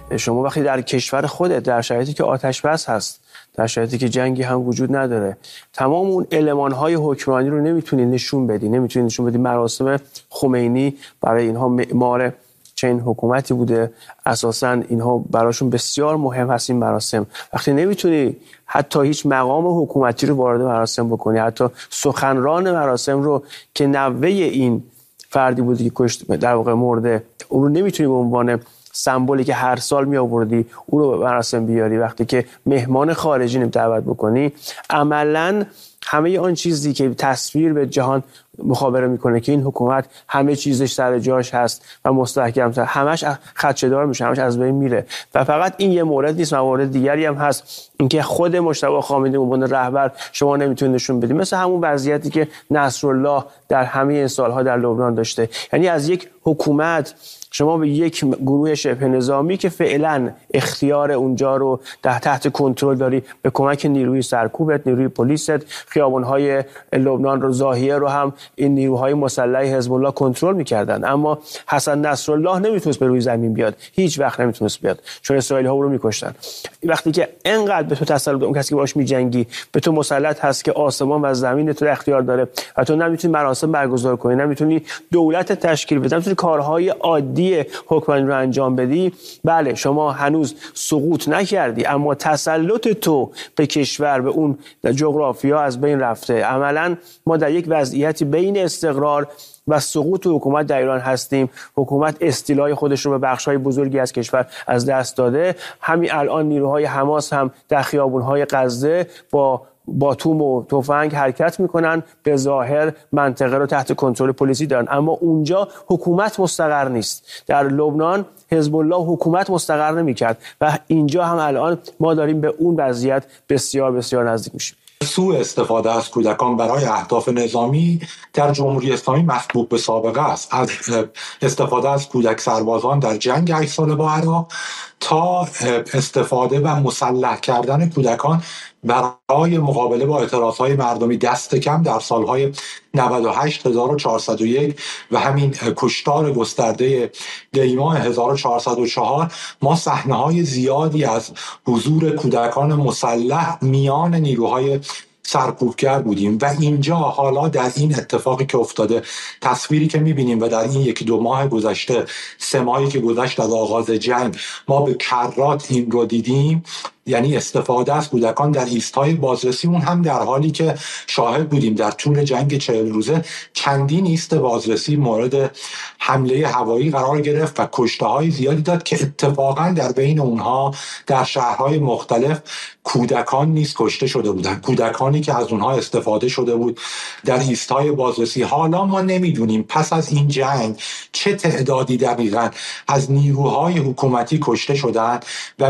شما وقتی در کشور خودت در شرایطی که آتش بس هست، در شرایطی که جنگی هم وجود نداره، تمام اون المان‌های حکمرانی رو نمیتونی نشون بدی. مراسم خمینی برای اینها معمار چنین حکومتی بوده، اساساً اینها براشون بسیار مهم هست این مراسم. وقتی نمیتونی حتی هیچ مقام حکومتی رو وارد مراسم بکنی، حتی سخنران مراسم رو که نوه این فردی بوده که کشت در واقع مرده، اون رو نمیتونی به عنوان سمبولی که هر سال می آوردی او رو به مراسم بیاری، وقتی که مهمان خارجی دعوت بکنی، عملاً همه آن چیزی که تصویر به جهان مخابره میکنه که این حکومت همه چیزش سر جاش هست و مستحکم، همش خدشه‌دار میشه، همش از بین میره. و فقط این یه مورد نیست، موارد دیگری هم هست، اینکه خود مجتبی خامنه‌ای به عنوان رهبر شما نمیتونید نشون بدید، مثل همون وضعیتی که نصرالله در همه این سالها در لبنان داشته. یعنی از یک حکومت شما به یک گروه شبه نظامی که فعلا اختیار اونجا رو تحت کنترل داری، به کمک نیروی سرکوبت، نیروی پلیست، خیابان‌های لبنان رو، ظاهیه رو هم این نیروهای مسلح حزب الله کنترل می‌کردن. اما حسن نصرالله نمیتونست به روی زمین بیاد، هیچ وقت نمیتونست بیاد، چون اسرائیلی‌ها او رو می‌کشتن. وقتی که انقدر به تو تسلط اون کسی که باهاش می‌جنگی به تو مسلط هست که آسمان و زمین تو اختیار داره و تو نمیتونی مراسم برگزار کنی، نمیتونی دولت تشکیل بدی، نمیتونی کارهای عادی حکمرانی رو انجام بدی، بله شما هنوز سقوط نکردی، اما تسلط تو به کشور، به اون جغرافیا از بین رفته. عملاً ما در یک وضعیتی بین استقرار و سقوط حکومت در ایران هستیم. حکومت استیلای خودش رو به بخش‌های بزرگی از کشور از دست داده. همین الان نیروهای حماس هم در خیابون‌های غزه با باتوم و تفنگ حرکت میکنن، به ظاهر منطقه رو تحت کنترل پلیسی دارن، اما اونجا حکومت مستقر نیست. در لبنان حزب الله حکومت مستقر نمیکرد و اینجا هم الان ما داریم به اون وضعیت بسیار بسیار نزدیک میشیم. سوء استفاده از کودکان برای اهداف نظامی در جمهوری اسلامی مسبوق به سابقه است، از استفاده از کودک سربازان در جنگ 8 ساله با عراق تا استفاده و مسلح کردن کودکان برای مقابله با اعتراضهای مردمی دست کم در سالهای 98 1401 و همین کشتار گسترده دیماه 1404 ما صحنه‌های زیادی از حضور کودکان مسلح میان نیروهای سرکوبگر بودیم و اینجا حالا در این اتفاقی که افتاده، تصویری که میبینیم و در این 1-2 ماه گذشته، 3 ماهی که گذشت از آغاز جنگ ما به کرات این رو دیدیم، یعنی استفاده از کودکان در ایستگاه بازرسی، اون هم در حالی که شاهد بودیم در طول جنگ 40 روزه چندین ایست بازرسی مورد حمله هوایی قرار گرفت و کشته‌های زیادی داد که اتفاقا در بین اونها در شهرهای مختلف کودکان نیز کشته شده بودند، کودکانی که از اونها استفاده شده بود در ایستگاه بازرسی. حالا ما نمیدونیم پس از این جنگ چه تعدادی دقیقاً از نیروهای حکومتی کشته شدند و